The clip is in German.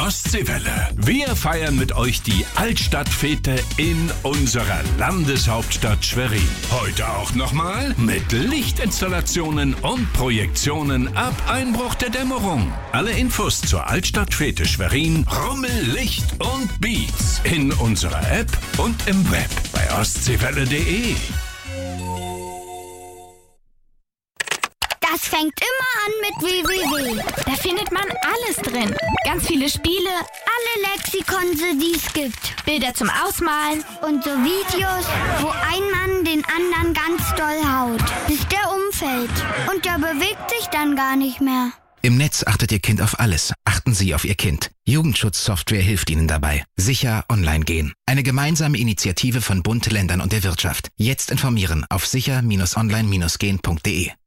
Ostseewelle. Wir feiern mit euch die Altstadtfete in unserer Landeshauptstadt Schwerin. Heute auch nochmal mit Lichtinstallationen und Projektionen ab Einbruch der Dämmerung. Alle Infos zur Altstadtfete Schwerin, Rummel, Licht und Beats in unserer App und im Web bei ostseewelle.de. Das fängt immer an mit www. Da findet man alles drin. Ganz viele Spiele, Alle Lexikonse, die es gibt. Bilder zum Ausmalen. Und so Videos, wo ein Mann den anderen ganz doll haut, bis der umfällt. Und der bewegt sich dann gar nicht mehr. Im Netz achtet Ihr Kind auf alles. Achten Sie auf Ihr Kind. Jugendschutzsoftware hilft Ihnen dabei. Sicher online gehen. Eine gemeinsame Initiative von Bund, Ländern und der Wirtschaft. Jetzt informieren auf sicher-online-gehen.de.